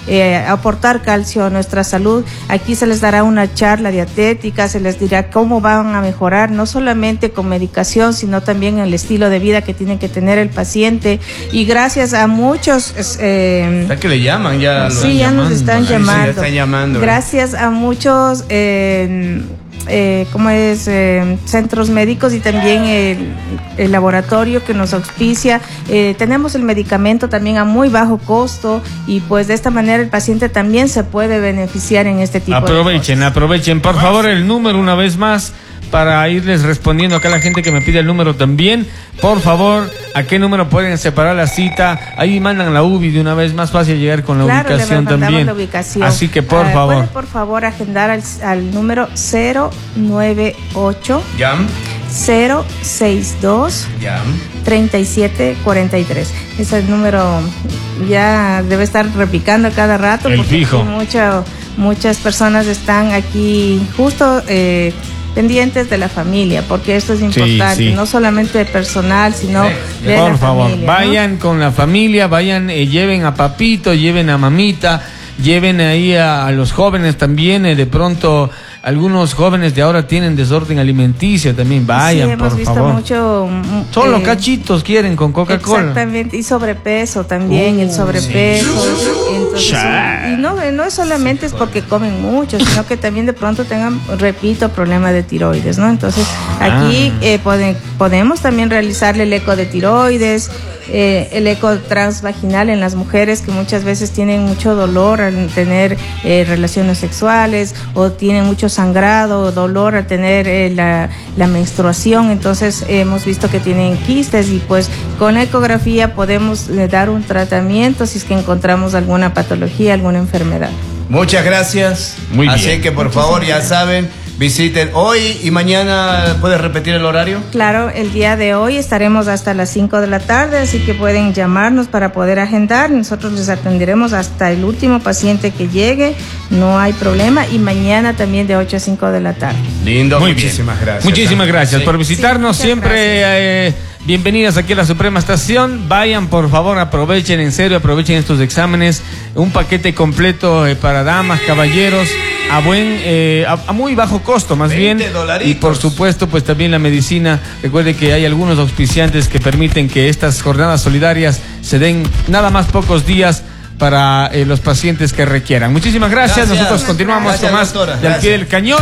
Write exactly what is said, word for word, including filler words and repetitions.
eh, aportar calcio a nuestra salud. Aquí se les dará una charla dietética, se les dirá cómo van a mejorar, no solamente con medicación, sino también el estilo de vida que tiene que tener el paciente. Y gracias a muchos... Eh, ¿Está que le llaman ya? Sí, ya llamando. nos están Ay, llamando. sí, ya están llamando. Gracias a muchos... Eh, Eh, como es eh, centros médicos y también el, el laboratorio que nos auspicia. Eh, tenemos el medicamento también a muy bajo costo y pues de esta manera el paciente también se puede beneficiar en este tipo aprovechen, de cosas. Aprovechen, por favor, el número una vez más para irles respondiendo acá a la gente que me pide el número también. Por favor, ¿a qué número pueden separar la cita? Ahí mandan la U B I de una vez, más fácil llegar con la claro, ubicación también. La ubicación. Así que por uh, favor. ¿Puede por favor agendar al, al número cero nueve ocho ¿Ya? cero seis dos ¿Ya? treinta y siete cuarenta y tres? Ese número ya debe estar replicando cada rato. El porque fijo. Mucho, muchas personas están aquí justo... Eh, pendientes de la familia, porque esto es importante, sí, sí. no solamente personal, sino Sí. de Por la favor, familia, vayan ¿no? con la familia, vayan, eh, lleven a papito, lleven a mamita, lleven ahí a, a los jóvenes también, eh, de pronto algunos jóvenes de ahora tienen desorden alimenticio también, vayan, sí, hemos por visto favor. mucho, Solo eh, cachitos quieren con Coca-Cola. Exactamente, y sobrepeso también, Uh, el sobrepeso. sí. Entonces, Ya. y no, no es solamente es porque comen mucho, sino que también de pronto tengan, repito, problemas de tiroides, ¿no? Entonces, aquí Ah. eh, pueden, podemos también realizarle el eco de tiroides, eh, el eco transvaginal en las mujeres que muchas veces tienen mucho dolor al tener eh, relaciones sexuales o tienen mucho sangrado o dolor al tener eh, la, la menstruación. Entonces eh, hemos visto que tienen quistes y pues con la ecografía podemos eh, dar un tratamiento si es que encontramos alguna patología, alguna enfermedad. Muchas gracias. Muy Así bien. que por Muchísimas favor, ya gracias. saben, visiten hoy y mañana. ¿Puedes repetir el horario? Claro, el día de hoy estaremos hasta las cinco de la tarde, así que pueden llamarnos para poder agendar. Nosotros les atenderemos hasta el último paciente que llegue, no hay problema. Y mañana también de ocho a cinco de la tarde. Lindo, Muy muchísimas bien. gracias. Muchísimas gracias Sí. por visitarnos. Sí, muchas Siempre eh, bienvenidas aquí a la Suprema Estación. Vayan, por favor, aprovechen, en serio, aprovechen estos exámenes. Un paquete completo eh, para damas, caballeros, a buen, eh, a, a muy bajo costo, más bien. dolaritos. Y por supuesto, pues también la medicina. Recuerde que hay algunos auspiciantes que permiten que estas jornadas solidarias se den nada más pocos días para eh, los pacientes que requieran. Muchísimas gracias. Gracias. Nosotros continuamos Gracias, con más doctora. de Al Pie Gracias. del Cañón.